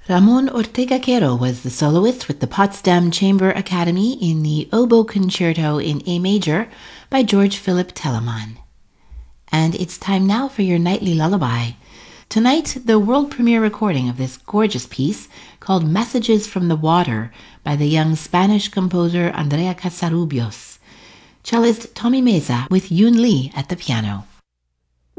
Ramon Ortega Quero was the soloist with the Potsdam Chamber Academy in the Oboe Concerto in A Major by George Philip Telemann. And it's time now for your nightly lullaby. Tonight, the world premiere recording of this gorgeous piece called Messages from the Water by the young Spanish composer Andrea Casarubios. Cellist Tommy Meza with Yoon Lee at the piano.